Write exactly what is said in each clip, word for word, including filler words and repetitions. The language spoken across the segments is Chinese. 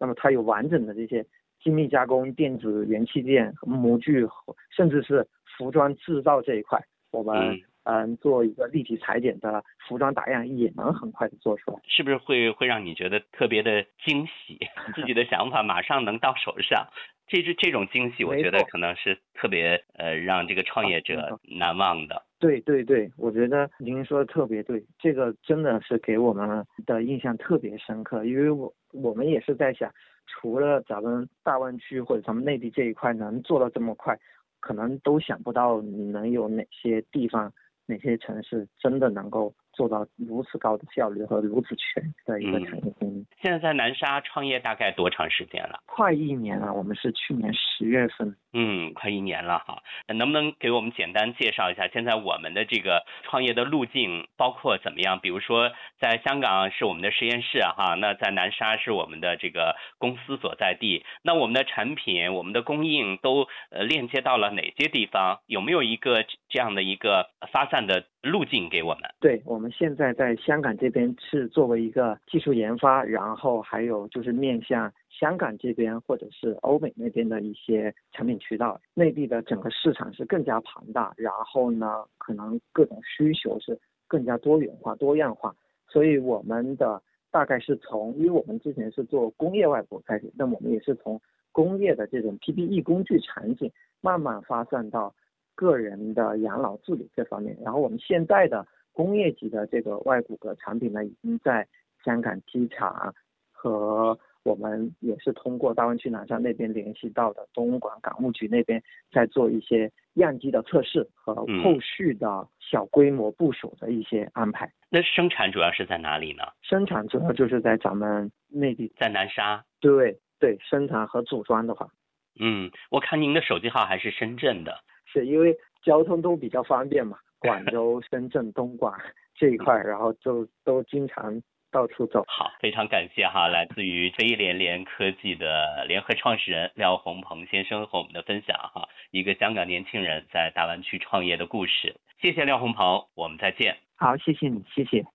那么它有完整的这些精密加工、电子元器件、模具，甚至是服装制造这一块，我们嗯。嗯，做一个立体裁剪的服装打样也能很快的做出来， 是不是会会让你觉得特别的惊喜？自己的想法马上能到手上，这这这种惊喜，我觉得可能是特别呃让这个创业者难忘的。 对对对，我觉得您说的特别对，这个真的是给我们的印象特别深刻，因为我我们也是在想，除了咱们大湾区或者咱们内地这一块能做到这么快，可能都想不到能有哪些地方。哪些城市真的能够做到如此高的效率和如此全的一个产业经营、嗯？ 现在在南沙创业大概多长时间了？ 快一年了，我们是去年十月份。 嗯，快一年了哈。能不能给我们简单介绍一下现在我们的这个创业的路径包括怎么样？比如说在香港是我们的实验室哈，那在南沙是我们的这个公司所在地。那我们的产品、我们的供应都呃链接到了哪些地方？有没有一个这样的一个发散的路径给我们？ 对，我们现在在香港这边是作为一个技术研发，然后还有就是面向香港这边或者是欧美那边的一些产品渠道，内地的整个市场是更加庞大，然后呢，可能各种需求是更加多元化、多样化，所以我们的大概是从，因为我们之前是做工业外部开始，那我们也是从工业的这种 P P E 工具场景慢慢发散到个人的养老自理这方面，然后我们现在的工业级的这个外骨骼产品呢，已经在香港机场和我们也是通过大湾区南沙那边联系到的东莞港务局那边，在做一些样机的测试和后续的小规模部署的一些安排。 嗯、那生产主要是在哪里呢？ 生产主要就是在咱们内地， 在南沙。 对对，生产和组装的话， 嗯，我看您的手机号还是深圳的。 是因为交通都比较方便嘛，广州、深圳、东莞这一块，然后就都经常到处走。 好，非常感谢哈，来自于飞联联科技的联合创始人廖宏鹏先生和我们的分享哈，一个香港年轻人在大湾区创业的故事。谢谢廖宏鹏，我们再見。 好，謝謝你，謝謝。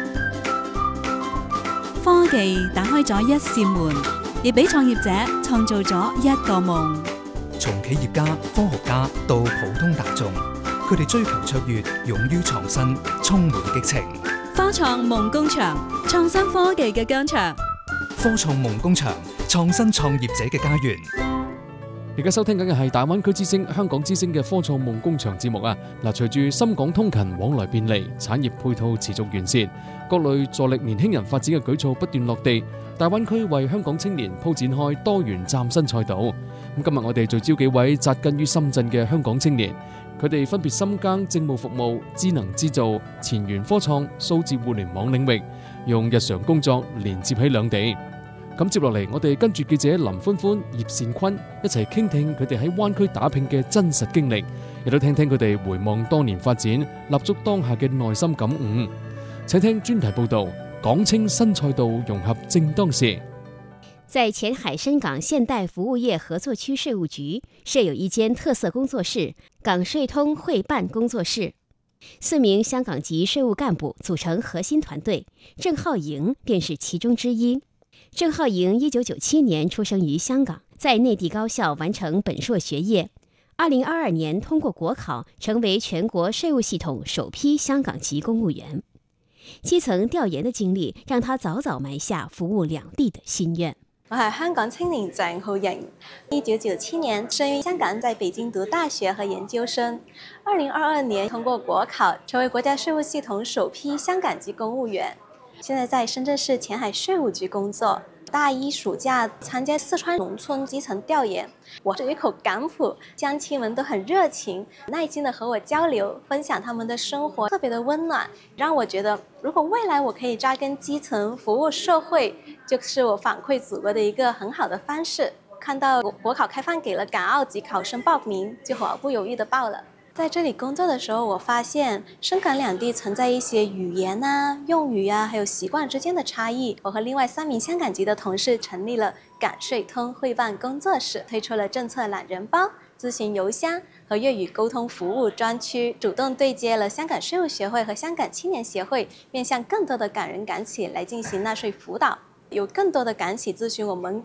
科技打開咗一扇門，亦俾創業者創造咗一個夢。 從企業家、科學家到普通大眾，佢哋追求卓越，勇於創新，充滿激情。 科創夢工場，創新科技嘅疆場。 科創夢工場，創新創業者嘅家園。 而家收聽緊嘅係大灣區之聲、香港之聲嘅科創夢工場節目啊！嗱，隨住深港通勤往來便利，產業配套持續完善，各類助力年輕人發展嘅舉措不斷落地，大灣區為香港青年鋪展開多元嶄新賽道。咁今日我哋聚焦幾位紮根於深圳嘅香港青年，佢哋分別深耕政務服務、智能製造、前沿科創、數字互聯網領域，用日常工作連接喺兩地。咁接落嚟，我哋跟住記者林歡歡、葉善坤一齊傾聽佢哋喺灣區打拼嘅真實經歷，亦都聽聽佢哋回望多年發展、立足當下嘅內心感悟。請聽專題報導，港青新賽道融合正當時。 在前海深港現代服務業合作區稅務局設有一間特色工作室——港稅通會辦工作室。四名香港籍稅務幹部組成核心團隊，鄭浩瑩便是其中之一。鄭浩瑩一九九七年出生於香港，在內地高校完成本碩學業。二零二二年通過國考，成為全國稅務系統首批香港籍公務員。基層調研的經歷，讓他早早埋下服務兩地的心願。 我係香港青年鄭浩瑩，一九九七年生於香港，在北京讀大學和研究生。二零二二年通過國考，成為國家稅務系統首批香港籍公務員。現在在深圳市前海稅務局工作。大一暑假參加四川農村基層調研，我有一口港普，鄉親們都很熱情，耐心的和我交流，分享他們的生活，特別的溫暖，讓我覺得如果未來我可以扎根基層，服務社會，就是我反饋祖國的一個很好的方式。看到國考開放給了港澳籍考生報名，就毫不猶豫的報了。在這裡工作的時候，我發現深港兩地存在一些語言啊、用語啊，還有習慣之間的差異。我和另外三名香港籍的同事成立了港稅通會辦工作室，推出了政策懶人包、諮詢郵箱和粵語溝通服務專區，主動對接了香港稅務協會和香港青年協會，面向更多的港人港企來進行納稅輔導。有更多的港企諮詢我們